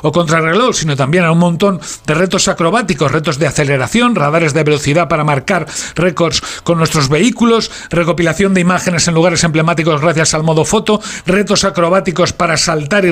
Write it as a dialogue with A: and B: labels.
A: o contrarreloj, sino también a un montón de retos acrobáticos, retos de aceleración, radares de velocidad para marcar récords con nuestros vehículos, recopilación de imágenes en lugares emblemáticos gracias al modo foto, retos acrobáticos para saltar y